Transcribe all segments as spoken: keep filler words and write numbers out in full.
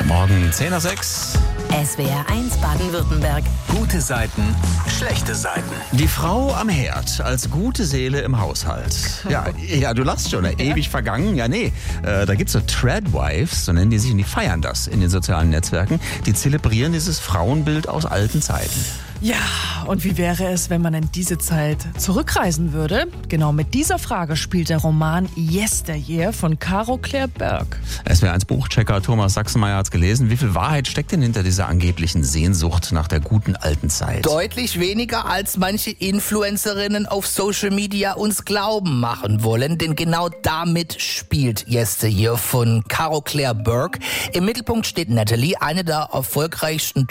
Morgen zehn nach sechs. S W R eins Baden-Württemberg. Gute Seiten, schlechte Seiten. Die Frau am Herd als gute Seele im Haushalt. Ja, ja, du lachst schon, ewig vergangen. Ja, nee, äh, da gibt's so Treadwives, so nennen die sich, und die feiern das in den sozialen Netzwerken. Die zelebrieren dieses Frauenbild aus alten Zeiten. Ja, und wie wäre es, wenn man in diese Zeit zurückreisen würde? Genau mit dieser Frage spielt der Roman Yesteryear von Caro Claire Berg. S W R eins Buchchecker Thomas Sachsenmeier hat's gelesen. Wie viel Wahrheit steckt denn hinter dieser angeblichen Sehnsucht nach der guten alten Zeit? Deutlich weniger, als manche Influencerinnen auf Social Media uns glauben machen wollen, denn genau damit spielt Yesteryear von Caro Claire Berg. Im Mittelpunkt steht Natalie, eine der erfolgreichsten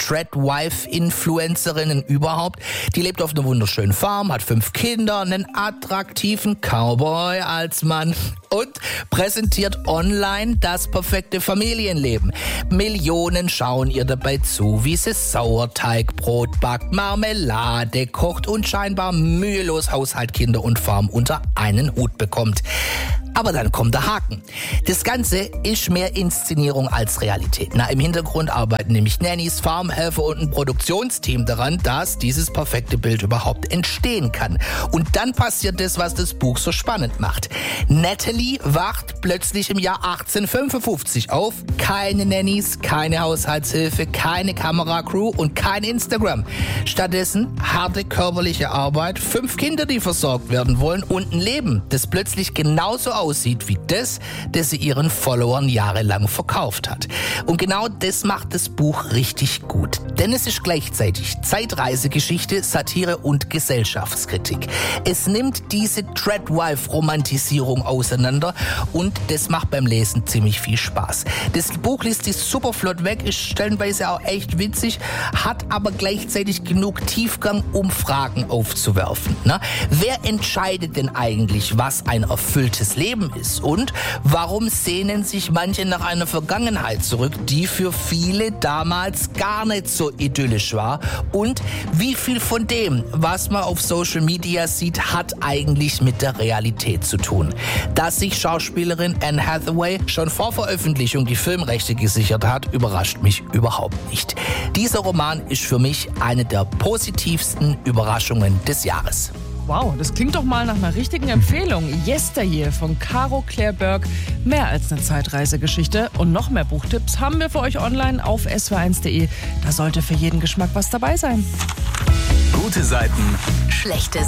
Treadwife-Influencerinnen überhaupt. Die lebt auf einer wunderschönen Farm, hat fünf Kinder, einen attraktiven Cowboy als Mann und präsentiert online das perfekte Familienleben. Millionen schauen ihr dabei zu, wie sie Sauerteigbrot backt, Marmelade kocht und scheinbar mühelos Haushalt, Kinder und Farm unter einen Hut bekommt. Aber dann kommt der Haken. Das Ganze ist mehr Inszenierung als Realität. Na, im Hintergrund arbeiten nämlich Nannies, Farmhelfer und ein Produktionsteam daran, dass dieses perfekte Bild überhaupt entstehen kann. Und dann passiert das, was das Buch so spannend macht. Natalie wacht plötzlich im Jahr achtzehnhundertfünfundfünfzig auf. Keine Nannies, keine Haushaltshilfe, keine Kameracrew und kein Instagram. Stattdessen harte körperliche Arbeit, fünf Kinder, die versorgt werden wollen und ein Leben, das plötzlich genauso aussieht wie das, das sie ihren Followern jahrelang verkauft hat. Und genau das macht das Buch richtig gut. Denn es ist gleichzeitig Zeitreisegeschichte, Satire und Gesellschaftskritik. Es nimmt diese Treadwife-Romantisierung auseinander und das macht beim Lesen ziemlich viel Spaß. Das Buch liest sich super flott weg, ist stellenweise auch echt witzig, hat aber gleichzeitig genug Tiefgang, um Fragen aufzuwerfen. Na? Wer entscheidet denn eigentlich, was ein erfülltes Leben ist? Und warum sehnen sich manche nach einer Vergangenheit zurück, die für viele damals gar nicht so idyllisch war? Und wie viel von dem, was man auf Social Media sieht, hat eigentlich mit der Realität zu tun? Dass sich Schauspielerin Anne Hathaway schon vor Veröffentlichung die Filmrechte gesichert hat, überrascht mich überhaupt nicht. Dieser Roman ist für mich eine der positivsten Überraschungen des Jahres. Wow, das klingt doch mal nach einer richtigen Empfehlung. Yesteryear von Caro Claire Berg. Mehr als eine Zeitreisegeschichte und noch mehr Buchtipps haben wir für euch online auf s w r eins punkt de. Da sollte für jeden Geschmack was dabei sein. Gute Seiten, Schlechte